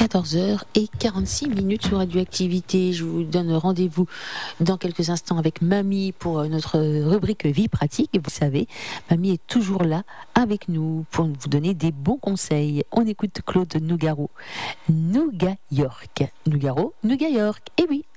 14h46 sur Radioactivité. Je vous donne rendez-vous dans quelques instants avec Mamie pour notre rubrique Vie pratique. Et vous savez, Mamie est toujours là avec nous pour vous donner des bons conseils. On écoute Claude Nougaro. Nougat York. Nougaro, Nougat York. Eh oui.